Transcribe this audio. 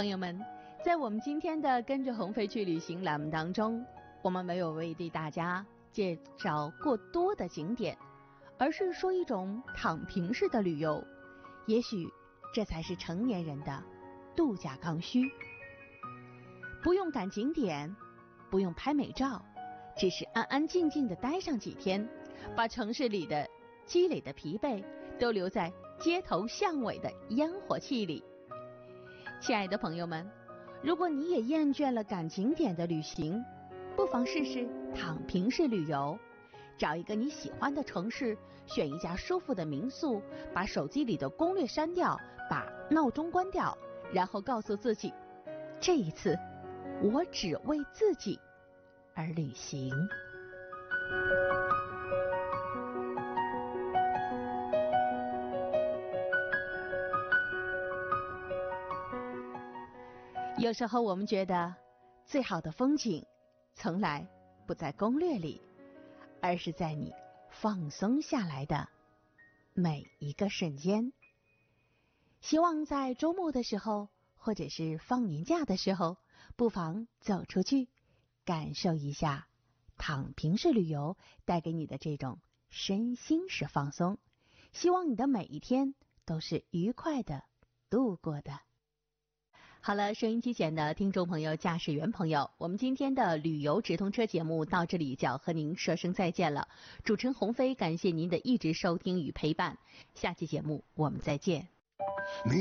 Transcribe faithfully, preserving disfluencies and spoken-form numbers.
朋友们，在我们今天的跟着鸿飞去旅行栏目当中，我们没有为大家介绍过多的景点，而是说一种躺平式的旅游。也许这才是成年人的度假刚需。不用赶景点，不用拍美照，只是安安静静的待上几天，把城市里的积累的疲惫都留在街头巷尾的烟火气里。亲爱的朋友们，如果你也厌倦了赶景点的旅行，不妨试试躺平式旅游。找一个你喜欢的城市，选一家舒服的民宿，把手机里的攻略删掉，把闹钟关掉，然后告诉自己，这一次我只为自己而旅行。有时候我们觉得最好的风景从来不在攻略里，而是在你放松下来的每一个瞬间。希望在周末的时候，或者是放年假的时候，不妨走出去，感受一下躺平式旅游带给你的这种身心式放松。希望你的每一天都是愉快的度过的。好了，收音机前的听众朋友、驾驶员朋友，我们今天的旅游直通车节目到这里就要和您说声再见了。主持人鸿飞感谢您的一直收听与陪伴，下期节目我们再见。